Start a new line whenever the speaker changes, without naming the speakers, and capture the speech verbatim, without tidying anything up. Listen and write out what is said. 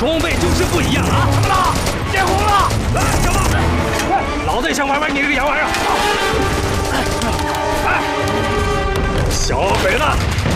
装备就是不一样啊！怎么了？见红了！来，小子，快，老子也想玩玩你这个洋玩意儿。